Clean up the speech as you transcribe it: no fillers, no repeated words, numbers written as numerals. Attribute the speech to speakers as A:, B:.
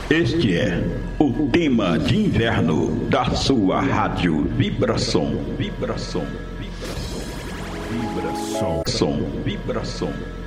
A: Este é o tema de inverno da sua rádio Vibração. Vibração. Vibração. Vibração. Vibração.